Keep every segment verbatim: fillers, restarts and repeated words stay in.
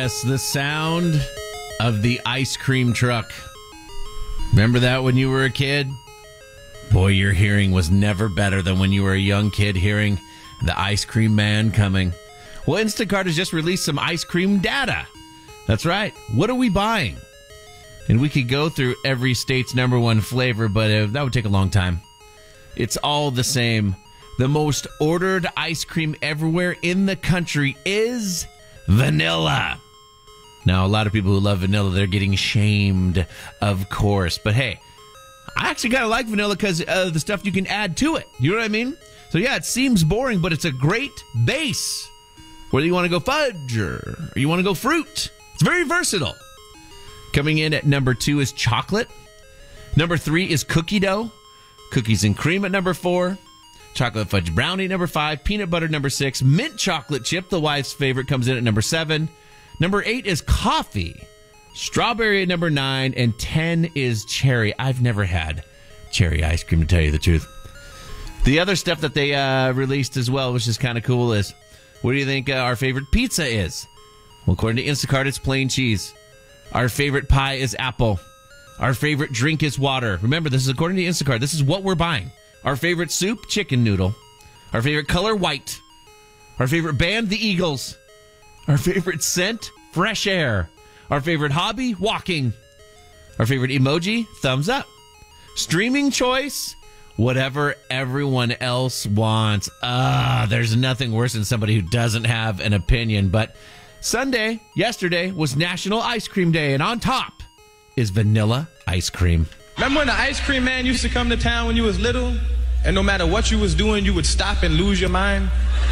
Yes, the sound of the ice cream truck. Remember that when you were a kid? Boy, your hearing was never better than when you were a young kid hearing the ice cream man coming. Well, Instacart has just released some ice cream data. That's right. What are we buying? And we could go through every state's number one flavor, but uh, that would take a long time. It's all the same. The most ordered ice cream everywhere in the country is vanilla. Now, a lot of people who love vanilla, they're getting shamed, of course. But hey, I actually kind of like vanilla because of the stuff you can add to it. You know what I mean? So yeah, it seems boring, but it's a great base. Whether you want to go fudge or you want to go fruit, it's very versatile. Coming in at number two is chocolate. Number three is cookie dough. Cookies and cream at number four. Chocolate fudge brownie, number five. Peanut butter, number six. Mint chocolate chip, the wife's favorite, comes in at number seven. Number eight is coffee. Strawberry at number nine. And ten is cherry. I've never had cherry ice cream, to tell you the truth. The other stuff that they uh, released as well, which is kind of cool, is what do you think uh, our favorite pizza is? Well, according to Instacart, it's plain cheese. Our favorite pie is apple. Our favorite drink is water. Remember, this is according to Instacart. This is what we're buying. Our favorite soup, chicken noodle. Our favorite color, white. Our favorite band, the Eagles. Our favorite scent, fresh air. Our favorite hobby, walking. Our favorite emoji, thumbs up. Streaming choice, whatever everyone else wants. Ah, there's nothing worse than somebody who doesn't have an opinion. But Sunday, yesterday, was National Ice Cream Day, and on top is vanilla ice cream. Remember when the ice cream man used to come to town when you was little, and no matter what you was doing, you would stop and lose your mind?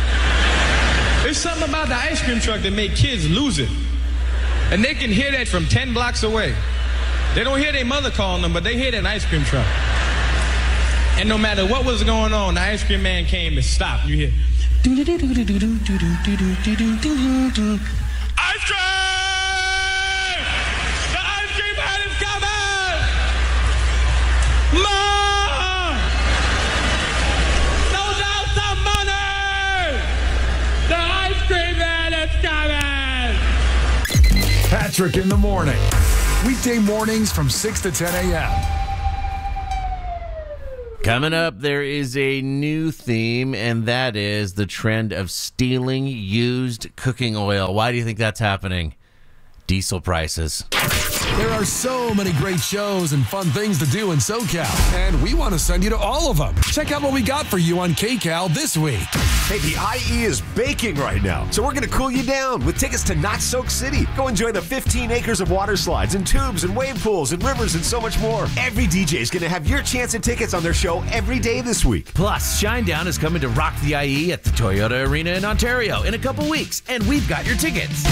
There's something about the ice cream truck that made kids lose it. And they can hear that from ten blocks away. They don't hear their mother calling them, but they hear that ice cream truck. And no matter what was going on, the ice cream man came and stopped. You hear, ice cream! The ice cream man is coming! Mom! Those out some money! The ice cream man is coming! Patrick in the morning. Weekday mornings from six to ten a.m. Coming up, there is a new theme, and that is the trend of stealing used cooking oil. Why do you think that's happening? Diesel prices. There are so many great shows and fun things to do in SoCal, and we want to send you to all of them. Check out what we got for you on KCal this week. Hey, the I E is baking right now, so we're going to cool you down with tickets to Not Soak City. Go enjoy the fifteen acres of water slides and tubes and wave pools and rivers and so much more. Every D J is going to have your chance at tickets on their show every day this week. Plus, Shinedown is coming to rock the I E at the Toyota Arena in Ontario in a couple weeks, and we've got your tickets.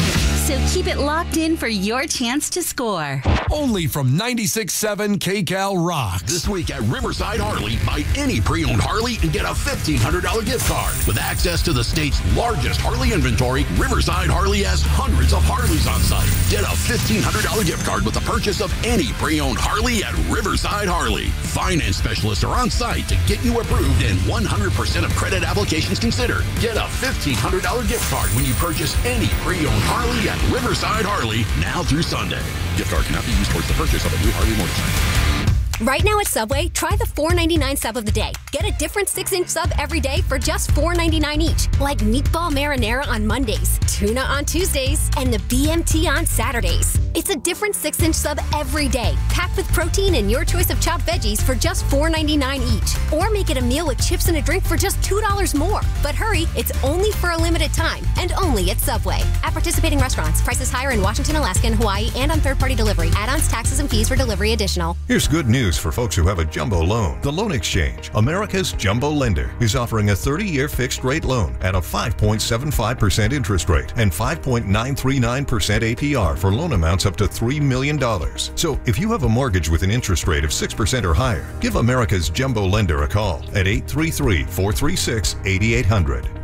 So keep it locked in for your chance to score. Only from ninety-six point seven KCal Rocks. This week at Riverside Harley, buy any pre-owned Harley and get a fifteen hundred dollars gift card. With access to the state's largest Harley inventory, Riverside Harley has hundreds of Harleys on site. Get a fifteen hundred dollars gift card with the purchase of any pre-owned Harley at Riverside Harley. Finance specialists are on site to get you approved and one hundred percent of credit applications considered. Get a fifteen hundred dollars gift card when you purchase any pre-owned Harley at Riverside Harley, now through Sunday. Gift card cannot be used towards the purchase of a new Harley motorcycle. Right now at Subway, try the four ninety-nine sub of the day. Get a different six-inch sub every day for just four ninety-nine each, like meatball marinara on Mondays, tuna on Tuesdays, and the B M T on Saturdays. It's a different six-inch sub every day, packed with protein and your choice of chopped veggies for just four ninety-nine each. Or make it a meal with chips and a drink for just two dollars more. But hurry, it's only for a limited time, and only at Subway. At participating restaurants, prices higher in Washington, Alaska, and Hawaii, and on third-party delivery. Add-ons, taxes, and fees for delivery additional. Here's good news for folks who have a jumbo loan. The Loan Exchange, America's jumbo lender, is offering a thirty-year fixed-rate loan at a five point seven five percent interest rate and five point nine three nine percent A P R for loan amounts up to three million dollars. So if you have a mortgage with an interest rate of six percent or higher, give America's jumbo lender a call at eight three three, four three six, eight eight zero zero.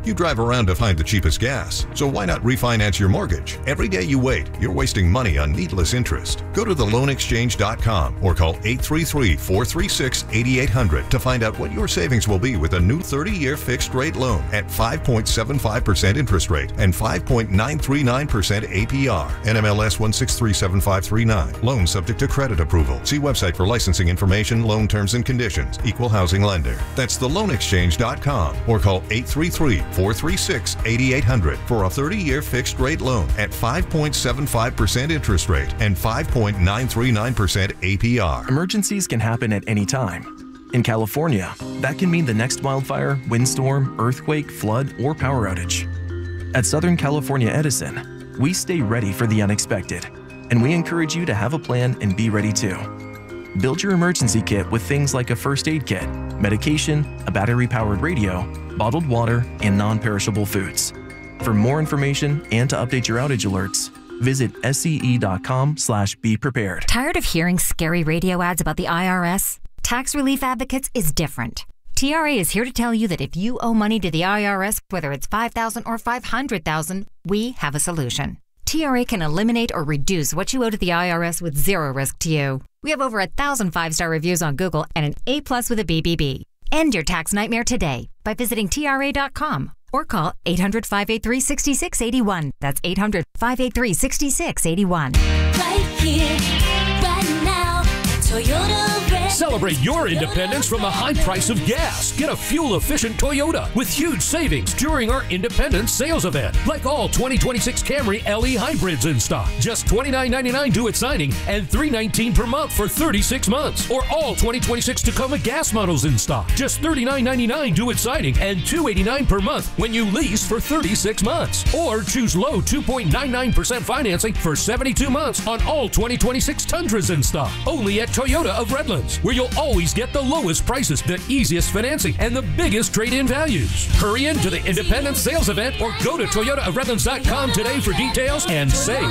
You drive around to find the cheapest gas, so why not refinance your mortgage? Every day you wait, you're wasting money on needless interest. Go to the loan exchange dot com or call eight three three, four three six, eight eight hundred to find out what your savings will be with a new thirty-year fixed-rate loan at five point seven five percent interest rate and five point nine three nine percent A P R. N M L S one six three seven five three nine. Loan subject to credit approval. See website for licensing information, loan terms and conditions. Equal housing lender. That's the loan exchange dot com or call eight three three, four three six, eight eight hundred for a thirty-year fixed-rate loan at five point seven five percent interest rate and five point nine three nine percent A P R. Emergencies can happen at any time. In California, that can mean the next wildfire, windstorm, earthquake, flood, or power outage. At Southern California Edison, we stay ready for the unexpected, and we encourage you to have a plan and be ready too. Build your emergency kit with things like a first aid kit, medication, a battery-powered radio, bottled water, and non-perishable foods. For more information and to update your outage alerts, visit scE.com slash be prepared. Tired of hearing scary radio ads about the I R S? Tax Relief Advocates is different. T R A is here to tell you that if you owe money to the I R S, whether it's five thousand dollars or five hundred thousand dollars, we have a solution. T R A can eliminate or reduce what you owe to the I R S with zero risk to you. We have over a thousand five-star reviews on Google and an A plus with a B B B. End your tax nightmare today by visiting T R A dot com or call eight hundred, five eight three, six six eight one. That's eight hundred, five eight three, six six eight one. Right here, right now, Toyota. Celebrate your independence from the high price of gas. Get a fuel-efficient Toyota with huge savings during our Independence Sales Event. Like all twenty twenty-six Camry L E hybrids in stock. Just twenty-nine ninety-nine due at signing and three nineteen per month for thirty-six months. Or all twenty twenty-six Tacoma gas models in stock. Just thirty-nine ninety-nine due at signing and two eighty-nine per month when you lease for thirty-six months. Or choose low two point nine nine percent financing for seventy-two months on all twenty twenty-six Tundras in stock. Only at Toyota of Redlands, where you'll always get the lowest prices, the easiest financing, and the biggest trade-in values. Hurry into the Independence Sales Event or go to Toyota of Redlands dot com today for details and save.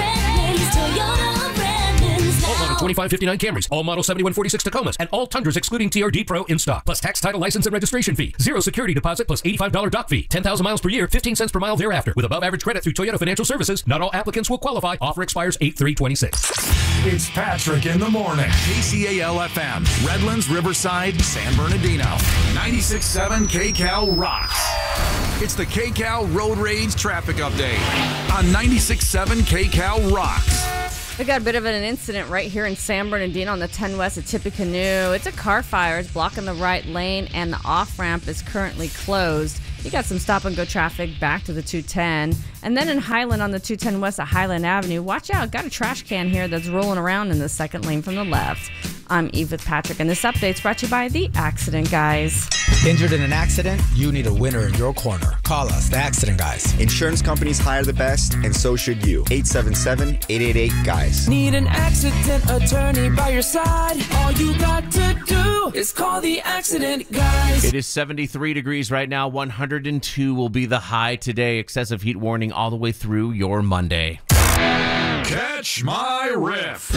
All model twenty-five fifty-nine Camrys, all model seventy-one forty-six Tacomas, and all Tundras excluding T R D Pro in stock. Plus tax, title, license, and registration fee. Zero security deposit plus eighty-five dollars dock fee. ten thousand miles per year, fifteen cents per mile thereafter. With above average credit through Toyota Financial Services, not all applicants will qualify. Offer expires eight three twenty-six. It's Patrick in the morning. K C A L F M, Redlands, Riverside, San Bernardino. ninety-six point seven K C A L rocks. It's the K C A L Road Rage Traffic Update on ninety-six point seven K C A L rocks. We got a bit of an incident right here in San Bernardino on the ten West at Tippecanoe. It's a car fire. It's blocking the right lane, and the off-ramp is currently closed. You got some stop-and-go traffic back to the two ten. And then in Highland on the two ten West at Highland Avenue, watch out. Got a trash can here that's rolling around in the second lane from the left. I'm Eve with Patrick, and this update's brought to you by The Accident Guys. Injured in an accident? You need a winner in your corner. Call us, The Accident Guys. Insurance companies hire the best, and so should you. eight seven seven, eight eight eight, guys. Need an accident attorney by your side? All you got to do is call The Accident Guys. It is seventy-three degrees right now. one hundred two will be the high today. Excessive heat warning all the way through your Monday. Catch my riff.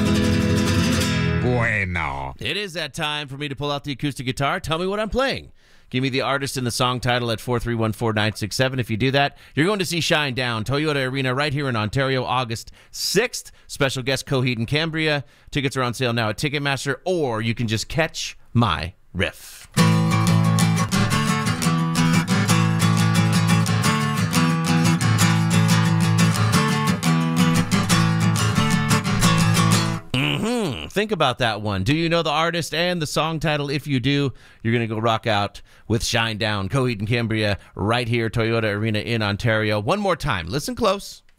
Bueno. It is that time for me to pull out the acoustic guitar. Tell me what I'm playing. Give me the artist and the song title at four three one four nine six seven. If you do that, you're going to see Shine Down, Toyota Arena, right here in Ontario, August sixth. Special guest Coheed and Cambria. Tickets are on sale now at Ticketmaster, or you can just catch my riff. Think about that one. Do you know the artist and the song title? If you do, you're going to go rock out with Shine Down, Coheed and Cambria, right here, Toyota Arena in Ontario. One more time. Listen close.